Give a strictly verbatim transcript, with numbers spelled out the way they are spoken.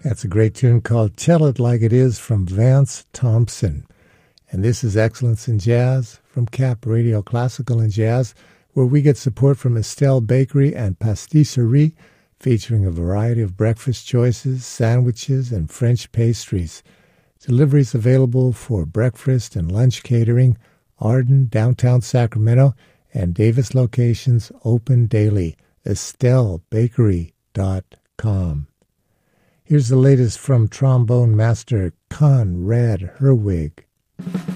That's a great tune called Tell It Like It Is from Vance Thompson. And this is Excellence in Jazz from Cap Radio Classical and Jazz, where we get support from Estelle Bakery and Pastisserie, featuring a variety of breakfast choices, sandwiches, and French pastries. Deliveries available for breakfast and lunch catering, Arden, downtown Sacramento, and Davis locations open daily. estelle bakery dot com. Here's the latest from trombone master Conrad Herwig.